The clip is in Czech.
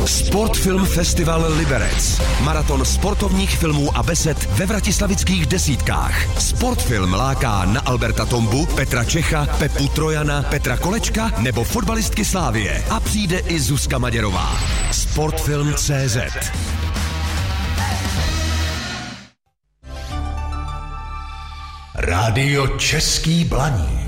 Sportfilm Festival Liberec. Maraton sportovních filmů a besed ve vratislavických desítkách. Sportfilm láká na Alberta Tombu, Petra Čecha, Pepu Trojana, Petra Kolečka nebo fotbalistky Slávie. A přijde i Zuzka Maděrová. Sportfilm.cz. Rádio Český Blaník.